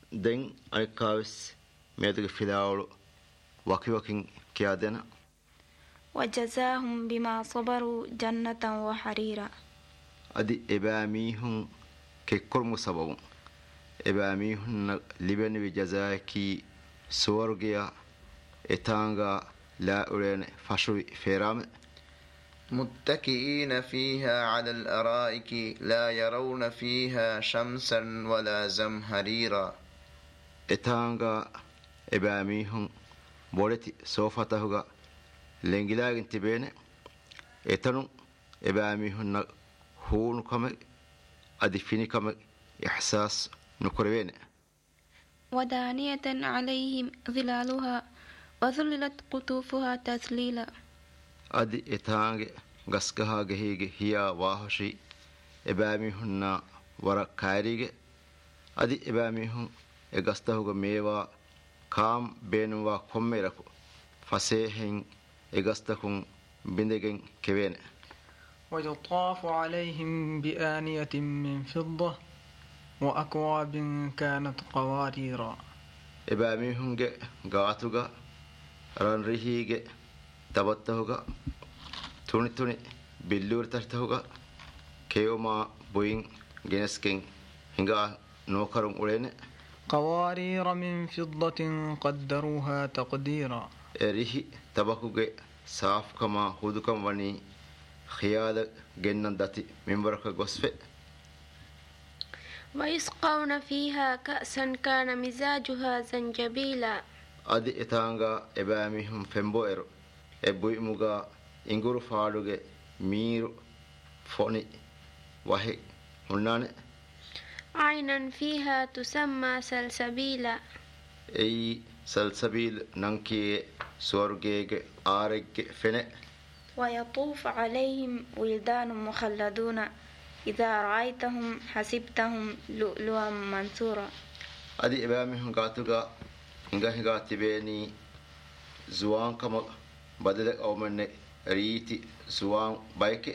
den alkavis meduge filaulu wakiwakin kiadena وجزاهم بما صبروا جنة وحريرا adi ebamihun kekkormu sababun ebamihun libeni bi jazaki suwargiya etanga la urene fashui ferame متكئين فيها على الأرائك لا يرون فيها شمسا ولا زمهريرا etanga ebamihun boleti sofatahuga lengilaagin tibene etanu ebamihun هون كم أدفيني كم إحساس نكروين ودانية عليهم ظلالها وذللت قطوفها تذليلا أدي إتانج غسكها جهيج هي واهشي إبامي هنا ورا كاريج أدي إبامي هن إغسته ميوا كام بينوا كميركو فسيهن إغستكم بندجن كوين ويطاف عليهم بآنية من فضة وأكواب كانت قواريرا إباميهنج غاتوغا رنريهيج تبتهوغا توني بلور ترتهوغا كيوما بوين جنسكين هنغا نوكرم أولين قوارير من فضة قدروها تقديرا ريهي تبكوغ صاف كما هودكم وني خيال جنن داتي منبرك غصفه ويسقون فيها كأسا كان مزاجها زنجبيلا أدي إتانغا إباميهم فمبوئر إبوي مغا إنغور فادوغ مير فوني وحي هنان عينا فيها تسمى سلسبيلا أي سلسبيل ننكي سورغيغ آرغ فنه ويطوف عليهم ولدان مخلدون إذا رأيتهم حسبتهم لؤلؤا منثورا أدي إباميهم غاتوغا إنغا تبيني زوان كما بدل أو من ريتي زوان بايك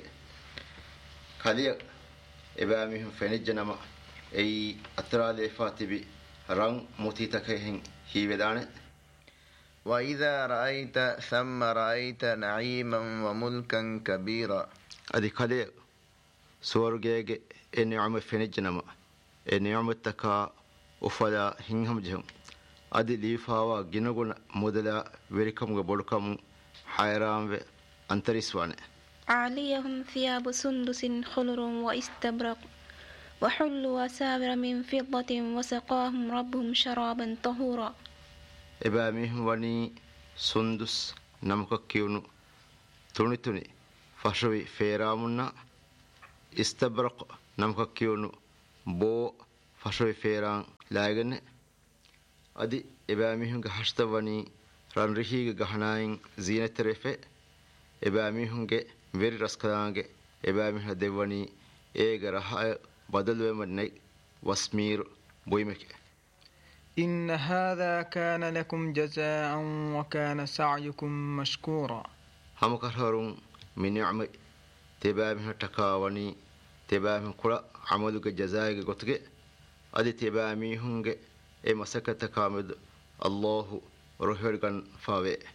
خليا إباميهم فنجنما أي أترالي فاتبي رang متيتكهن هي بدانه وإذا رأيت ثم رأيت نعيما وملكا كبيرا أدي خليا سورجيج النعمة فنجنما النعمة تكا وفلا هنهم جهم أدي ليفاوا جنوغن مدلا وريكم غبولكم حيرام أنتريسوانه عليهم ثياب سندس خضر واستبرق وحلوا أساور من فضة وسقاهم ربهم شرابا طهورا إباميهم وني سندس نمككيونو توني فشوي فيرامنا استبرق نمككيونو بو فشوي فيران لاغن أدي إباميهم غشتا وني رانريهي غهناين زينة رفه إباميهم غير رسكدانغ إباميهم ديواني إيغرها بدل ومني واسمير بويمك إن هذا كان لكم جزاء وكان سعيكم مشكورا هم كرهرون من نعمة تبامه تكاوني تبامه كلا عملك جزاء قطق أدي تبامه هنگ مسكت كامد الله روحيرغن فاوي